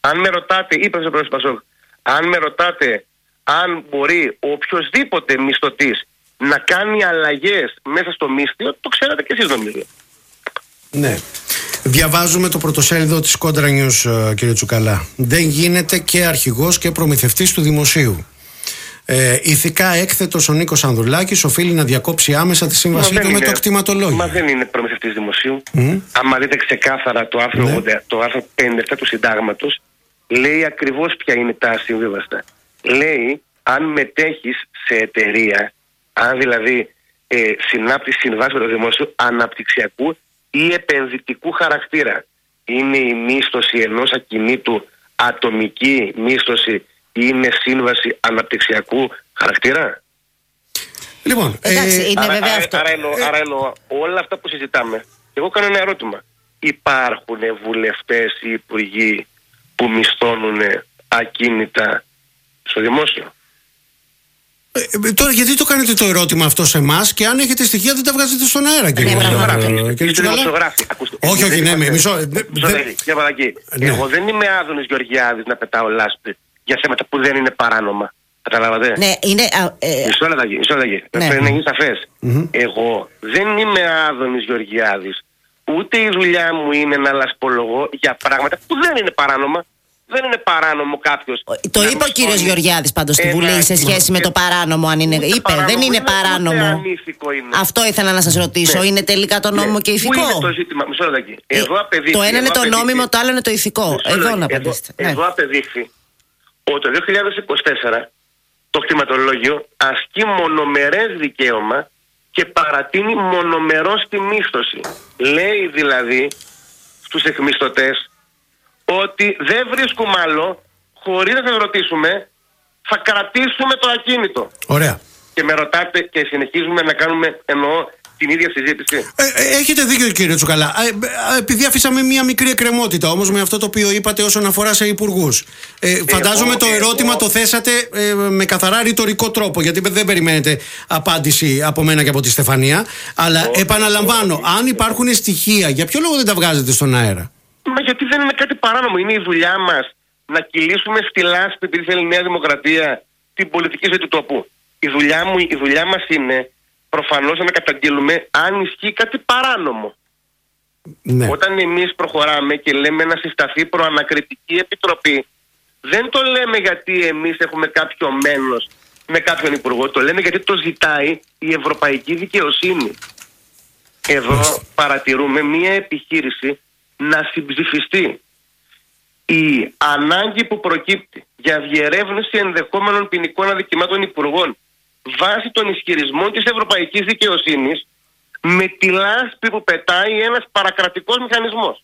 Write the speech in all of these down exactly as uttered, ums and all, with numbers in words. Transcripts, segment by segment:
Αν με ρωτάτε, είπα σε πρόεδρος Πασόκ, αν με ρωτάτε αν μπορεί οποιοσδήποτε μισθωτής να κάνει αλλαγές μέσα στο μίσθιο, το ξέρατε και εσείς νομίζω. Ναι. Διαβάζουμε το πρωτοσέλιδο της Κόντρα News, κύριε Τσουκαλά. Δεν γίνεται και αρχηγός και προμηθευτής του δημοσίου. Ε, ηθικά έκθετος ο Νίκος Ανδρουλάκης οφείλει να διακόψει άμεσα τη σύμβασή του με το κτηματολόγιο. Μα δεν είναι προμηθευτής δημοσίου. Mm. Άμα δείτε ξεκάθαρα το άρθρο, ναι. ογδόντα, το άρθρο πενήντα επτά του συντάγματος, λέει ακριβώς ποια είναι τα ασυμβίβαστα. Λέει αν μετέχεις σε εταιρεία, αν δηλαδή ε, συνάπτεις συμβάσεις με το δημόσιο αναπτυξιακού ή επενδυτικού χαρακτήρα. Είναι η μίσθωση ενός ακινήτου ατομική μίσθωση, είναι σύμβαση αναπτυξιακού χαρακτήρα. Λοιπόν, εντάξει, ε, είναι άρα, βέβαια άρα, αυτό. Άρα εννοώ, άρα εννοώ όλα αυτά που συζητάμε. Εγώ κάνω ένα ερώτημα. Υπάρχουν βουλευτές ή υπουργοί που μισθώνουν ακίνητα στο δημόσιο? Ε, τώρα γιατί το κάνετε το ερώτημα αυτό σε εμάς και αν έχετε στοιχεία δεν τα βγάζετε στον αέρα, κύριε δημοσιογράφοι? Όχι, όχι, ναι, μισό. Εγώ δεν είμαι Άδωνης Γεωργιάδης να πετάω λάσπη για θέματα που δεν είναι παράνομα. Καταλάβατε? Ναι, είναι. Μισό λεπτάκι, μισό λεπτάκι. Πρέπει να γίνει σαφές. Εγώ δεν είμαι Άδωνης Γεωργιάδης. Ούτε η δουλειά μου είναι να λασπολογώ για πράγματα που δεν είναι παράνομα. Δεν είναι παράνομο κάποιος. Το είπε ο κύριος Γεωργιάδης πάντως στη Βουλή σε σχέση με το παράνομο. Αν είναι. Είπε, παράνομο, δεν είναι είναι, παράνομο. Είναι. Αυτό ήθελα να σας ρωτήσω. Ναι. Είναι τελικά το νόμιμο ναι. και ηθικό? Πού είναι το ζήτημα? Μισό λεπτάκι. Εδώ απεδείχθη. Το ένα είναι το νόμιμο, το άλλο είναι το ηθικό. Μισό εδώ λεπτάκι. να απαντήσετε. Εδώ, ναι. εδώ απεδείχθη ότι το δύο χιλιάδες είκοσι τέσσερα το κτηματολόγιο ασκεί μονομερές δικαίωμα και παρατείνει μονομερώς τη μίσθωση. Λέει δηλαδή στους εκμισθωτές ότι δεν βρίσκουμε άλλο, χωρίς να σας ρωτήσουμε, θα κρατήσουμε το ακίνητο. Ωραία. Και με ρωτάτε και συνεχίζουμε να κάνουμε, εννοώ, την ίδια συζήτηση. Ε, έχετε δίκιο, κύριε Τσουκαλά. Ε, επειδή αφήσαμε μία μικρή εκκρεμότητα όμως με αυτό το οποίο είπατε όσον αφορά σε υπουργούς. Ε, φαντάζομαι εγώ, το ερώτημα εγώ... το θέσατε ε, με καθαρά ρητορικό τρόπο, γιατί δεν περιμένετε απάντηση από μένα και από τη Στεφανία. Αλλά εγώ, επαναλαμβάνω, εγώ, αν υπάρχουν στοιχεία, για ποιο λόγο δεν τα βγάζετε στον αέρα? Μα γιατί δεν είναι κάτι παράνομο. Είναι η δουλειά μας να κυλήσουμε στη λάσπη, επειδή θέλει η Νέα Δημοκρατία, την πολιτική ζωή του τόπου. Η δουλειά, μου, η δουλειά μας είναι προφανώς να καταγγείλουμε αν ισχύει κάτι παράνομο. Ναι. Όταν εμείς προχωράμε και λέμε να συσταθεί προανακριτική επιτροπή, δεν το λέμε γιατί εμείς έχουμε κάποιο μένος με κάποιον υπουργό, το λέμε γιατί το ζητάει η ευρωπαϊκή δικαιοσύνη. Εδώ παρατηρούμε μία επιχείρηση να συμψηφιστεί. Η ανάγκη που προκύπτει για διερεύνηση ενδεχόμενων ποινικών αδικημάτων υπουργών βάσει των ισχυρισμών της ευρωπαϊκής δικαιοσύνης με τη λάσπη που πετάει ένας παρακρατικός μηχανισμός.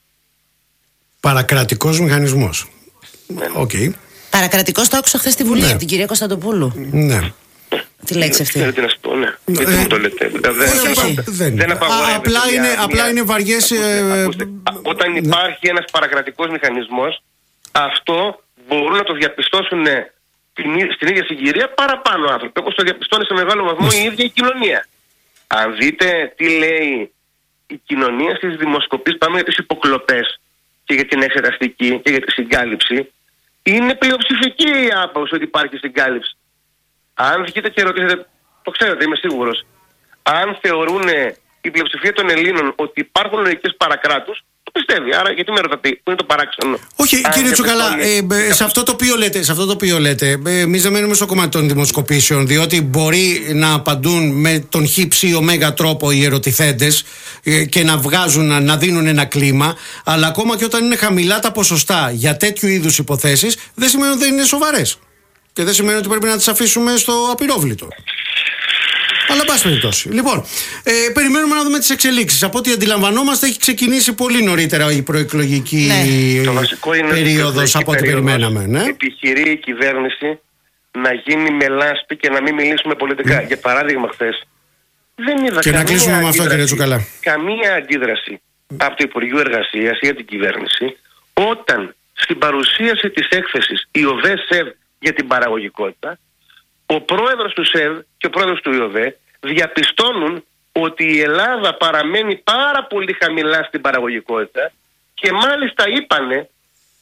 Παρακρατικός μηχανισμός. Οκ. Okay. Παρακρατικός το άκουσα χθες στη Βουλή, ναι. από την κυρία Κωνσταντοπούλου. Ναι. Τη λέξη αυτή. Δεν να σου πω, ναι. Γιατί μου το λέτε. Δεν απαγορεύεται. Απλά είναι βαριές. Όταν υπάρχει ένας παρακρατικός μηχανισμός, αυτό μπορούν να το διαπιστώσουν στην ίδια συγκυρία παραπάνω άνθρωποι. Όπως το διαπιστώνει σε μεγάλο βαθμό η ίδια η κοινωνία. Αν δείτε τι λέει η κοινωνία στις δημοσκοπήσεις, πάμε για τις υποκλοπές και για την εξεταστική και για τη συγκάλυψη, είναι πλειοψηφική η άποψη ότι υπάρχει συγκάλυψη. Αν βγείτε και ρωτήσετε, το ξέρετε, είμαι σίγουρος, αν θεωρούν η πλειοψηφία των Ελλήνων ότι υπάρχουν λογικές παρακράτους, το πιστεύει. Άρα γιατί με ρωτάτε, πού είναι το παράξενο? Όχι, αν κύριε Τσουκαλά, ε, σε αυτό το οποίο λέτε, σε αυτό το οποίο λέτε, εμείς δεν μένουμε στο κομμάτι των δημοσκοπήσεων, διότι μπορεί να απαντούν με τον χ, ψ, ω τρόπο οι ερωτηθέντες ε, και να βγάζουν, να, να δίνουν ένα κλίμα, αλλά ακόμα και όταν είναι χαμηλά τα ποσοστά για τέτοιου είδους υποθέσεις, δεν σημαίνει ότι δεν είναι σοβαρές. Και δεν σημαίνει ότι πρέπει να τις αφήσουμε στο απειρόβλητο. Αλλά πάση περιπτώσει. Λοιπόν, ε, περιμένουμε να δούμε τις εξελίξεις. Από ό,τι αντιλαμβανόμαστε, έχει ξεκινήσει πολύ νωρίτερα η προεκλογική ναι. περίοδος από ό,τι περιμέναμε. Ναι. Επιχειρεί η κυβέρνηση να γίνει με λάσπη και να μην μιλήσουμε πολιτικά. Mm. Για παράδειγμα, χθες δεν είδα και να κλείσουμε με αυτό, κύριε Τσουκαλά. Καμία αντίδραση mm. από το Υπουργείο Εργασίας ή για την κυβέρνηση όταν στην παρουσίαση της έκθεσης η ΟΒΕ ΣΕΒ για την παραγωγικότητα, ο πρόεδρος του ΣΕΒ και ο πρόεδρος του ΙΟΒΕ διαπιστώνουν ότι η Ελλάδα παραμένει πάρα πολύ χαμηλά στην παραγωγικότητα και μάλιστα είπανε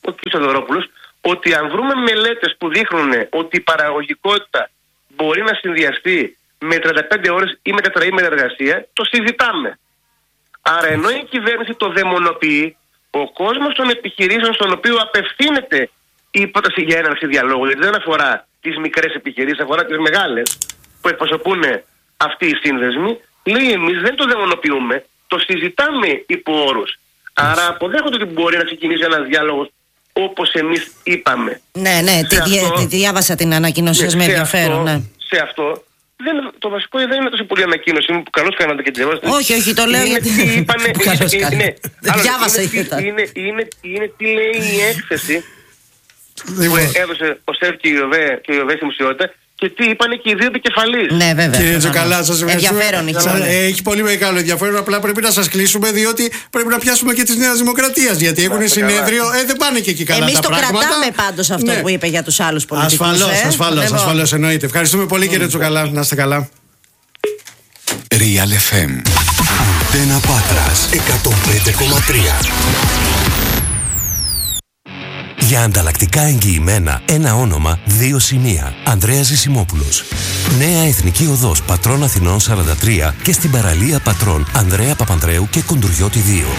ο κ. Σιδωρόπουλος, ότι αν βρούμε μελέτες που δείχνουν ότι η παραγωγικότητα μπορεί να συνδυαστεί με τριάντα πέντε ώρες ή με τετραήμερη εργασία, το συζητάμε. Άρα ενώ η κυβέρνηση το δαιμονοποιεί, ο κόσμος των επιχειρήσεων στον οποίο απευθύνεται η πρόταση για έναρξη διαλόγου, γιατί δεν αφορά τις μικρές επιχειρήσεις, αφορά τις μεγάλες που εκπροσωπούν αυτοί οι σύνδεσμοι, λέει εμείς δεν το δαιμονοποιούμε, το συζητάμε υπό όρους. Άρα αποδέχονται ότι μπορεί να ξεκινήσει ένας διάλογος όπως εμείς είπαμε. Ναι, ναι, τη, αυτό, τη διάβασα την ανακοίνωση σας με ενδιαφέρον. Ναι. Σε αυτό, δεν, το βασικό δεν είναι τόσο πολύ ανακοίνωση που καλώς κάνατε και τη διαβάσατε. Όχι, όχι, το λέω γιατί. Διάβασα η θέτα. Είναι τι λέει η έκθεση που έδωσε ο ΣΕΒ και η ΟΒΕ στη δημοσιότητα και τι είπανε και οι δύο επικεφαλείς. Ναι, βέβαια. Κύριε Τζοκαλά, σας ευχαριστούμε. Ενδιαφέρον έχει. Έχει πολύ μεγάλο ενδιαφέρον. Απλά πρέπει να σας κλείσουμε, διότι πρέπει να πιάσουμε και τη Νέα Δημοκρατία. Γιατί έχουν συνέδριο. Ε, δεν πάνε και εκεί καλά Εμείς τα πράγματα. Εμείς το κρατάμε πάντως αυτό ναι. που είπε για τους άλλους πολιτικούς. Ασφαλώς, ε? ασφαλώς, ασφαλώς εννοείται. Ευχαριστούμε πολύ, κύριε Τζοκαλά. Να είστε καλά. Real εφ εμ. Αντένα Πάτρας εκατόν πέντε κόμμα τρία. Για ανταλλακτικά εγγυημένα, ένα όνομα, δύο σημεία. Ανδρέας Ζησιμόπουλος. Νέα Εθνική Οδός Πατρών Αθηνών σαράντα τρία και στην παραλία Πατρών Ανδρέα Παπανδρέου και Κοντουριώτη δύο.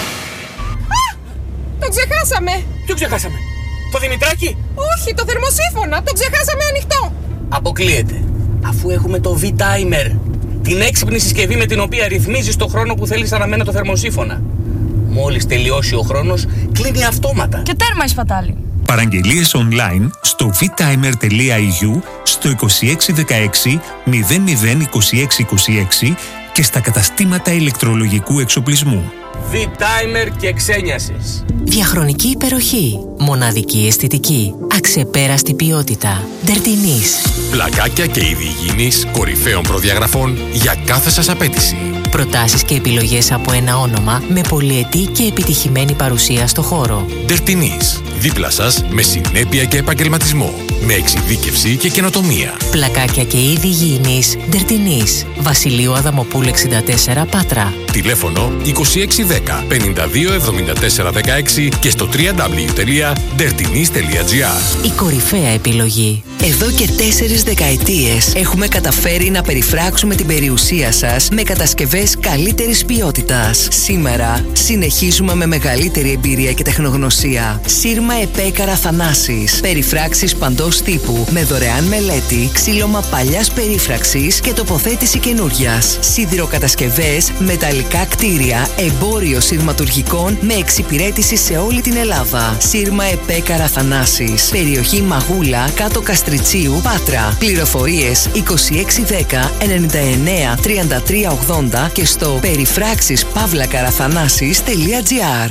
Α! Το ξεχάσαμε! Ποιο ξεχάσαμε? Το Δημητράκι? Όχι, το θερμοσύφωνα! Το ξεχάσαμε ανοιχτό! Αποκλείεται. Αφού έχουμε το V-Timer. Την έξυπνη συσκευή με την οποία ρυθμίζεις το χρόνο που θέλεις αναμένα το θερμοσύφωνα. Μόλις τελειώσει ο χρόνος, κλείνει αυτόματα. Και τέρμα η σπατάλη. Παραγγελίες online στο β-timer τελεία ι γιου, στο είκοσι έξι δεκαέξι μηδέν μηδέν είκοσι έξι είκοσι έξι και στα καταστήματα ηλεκτρολογικού εξοπλισμού. V-Timer και ξένιασες. Διαχρονική υπεροχή. Μοναδική αισθητική. Αξεπέραστη ποιότητα. Ντερτινής. Πλακάκια και είδη υγιεινής κορυφαίων προδιαγραφών για κάθε σας απέτηση. Προτάσεις και επιλογές από ένα όνομα με πολυετή και επιτυχημένη παρουσία στο χώρο. Ντερτινής. Δίπλα σας με συνέπεια και επαγγελματισμό. Με εξειδίκευση και καινοτομία. Πλακάκια και είδη υγιεινής. Ντερτινής. Βασιλείου Αδαμοπούλου εξήντα τέσσερα Πάτρα. Τηλέφωνο είκοσι έξι δέκα πενήντα δύο εβδομήντα τέσσερα δεκαέξι και στο double-u double-u double-u τελεία ντερτινής τελεία τζι άρ. Η κορυφαία επιλογή. Εδώ και τέσσερις δεκαετίες έχουμε καταφέρει να περιφράξουμε την περιουσία σας με κατασκευές καλύτερης ποιότητας. Σήμερα συνεχίζουμε με μεγαλύτερη εμπειρία και τεχνογνωσία. Σύρμα Επέκαρα Θανάσης. Περιφράξεις παντός τύπου με δωρεάν μελέτη, ξύλωμα παλιάς περίφραξης και τοποθέτηση καινούριας. Σιδηροκατασκευές, μεταλλικά κτίρια, εμπόριο σειρματουργικών με εξυπηρέτηση σε όλη την Ελλάδα. Σύρμα Επέκαρα Θανάσης. Περιοχή Μαγούλα, κάτω Καστριτσίου, Πάτρα. Πληροφορίες είκοσι έξι δέκα ενενήντα εννέα τριάντα τρία ογδόντα και στο περιφράξεις παύλα καραθανάσης τελεία τζι άρ.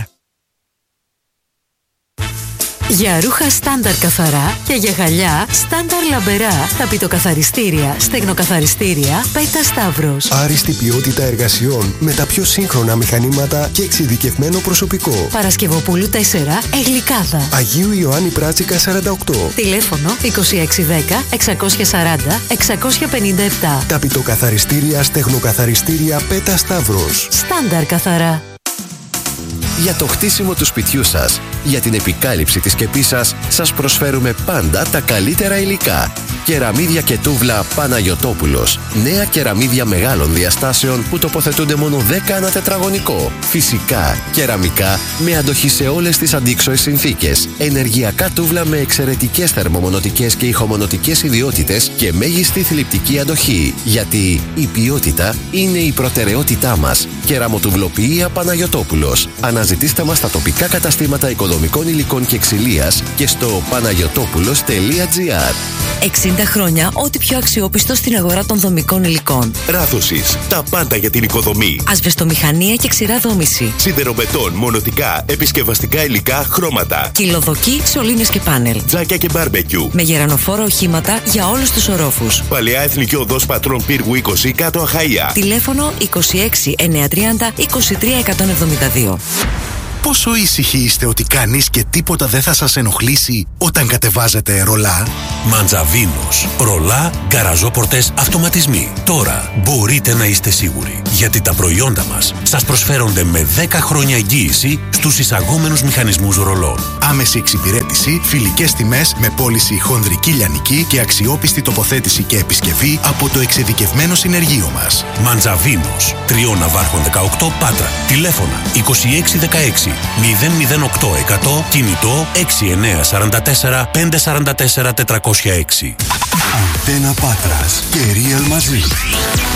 Για ρούχα στάνταρ καθαρά και για γυαλιά στάνταρ λαμπερά, ταπητοκαθαριστήρια, στεγνοκαθαριστήρια, Πέτα Σταύρος. Άριστη ποιότητα εργασιών με τα πιο σύγχρονα μηχανήματα και εξειδικευμένο προσωπικό. Παρασκευοπούλου τέσσερα, Εγλικάδα. Αγίου Ιωάννη Πράτσικα σαράντα οκτώ. Τηλέφωνο είκοσι έξι δέκα εξακόσια σαράντα εξακόσια πενήντα επτά. Ταπητοκαθαριστήρια, στεγνοκαθαριστήρια, Πέτα Σταύρος. Στάνταρ καθαρά. Για το χτίσιμο του σπιτιού σας, για την επικάλυψη της σκεπής σας, σας προσφέρουμε πάντα τα καλύτερα υλικά. Κεραμίδια και τούβλα Παναγιωτόπουλος. Νέα κεραμίδια μεγάλων διαστάσεων που τοποθετούνται μόνο δέκα ανά τετραγωνικό. Φυσικά, κεραμικά με αντοχή σε όλες τις αντίξωες συνθήκες. Ενεργειακά τούβλα με εξαιρετικές θερμομονωτικές και ηχομονωτικές ιδιότητες και μέγιστη θλιπτική αντοχή. Γιατί η ποιότητα είναι η προτεραιότητά μας. Κεραμοτουβλοποιία Παναγιωτόπουλος. Αναζητήστε μας στα τοπικά καταστήματα οικοδομικών υλικών και ξυλίας και στο παναγιωτόπουλος τελεία τζι άρ. εξήντα χρόνια ό,τι πιο αξιόπιστο στην αγορά των δομικών υλικών. Ράδωσης. Τα πάντα για την οικοδομή. Ασβεστομηχανία και ξηρά δόμηση. Σιδεροβετόν, μονοτικά, επισκευαστικά υλικά, χρώματα. Κυλοδοκή, σωλήνες και πάνελ. Τζάκια και μπάρμπεκιου. Με γερανοφόρα οχήματα για όλους τους ορόφους. Παλαιά Εθνική Οδός Πατρών Πύργου είκοσι κάτω Αχαΐα. Τηλέφωνο είκοσι έξι εννιακόσια τριάντα είκοσι τρία εκατόν εβδομήντα δύο. Πόσο ήσυχοι είστε ότι κανείς και τίποτα δεν θα σας ενοχλήσει όταν κατεβάζετε ρολά? Μαντζαβίνος. Ρολά, γκαραζόπορτες, αυτοματισμοί. Τώρα μπορείτε να είστε σίγουροι, γιατί τα προϊόντα μας σας προσφέρονται με δέκα χρόνια εγγύηση στους εισαγόμενους μηχανισμούς ρολών. Άμεση εξυπηρέτηση, φιλικές τιμές με πώληση χονδρική λιανική και αξιόπιστη τοποθέτηση και επισκευή από το εξειδικευμένο συνεργείο μας. Μαντζαβίνος. Τριών Ναυάρχων δεκαοκτώ Πάτρα. Τηλέφωνα είκοσι έξι δεκαέξι μηδέν μηδέν οκτώ εκατό. Κινητό έξι εννιά τέσσερα τέσσερα πέντε τέσσερα τέσσερα τετρακόσια έξι. Αντένα Πάτρας και Real Madrid.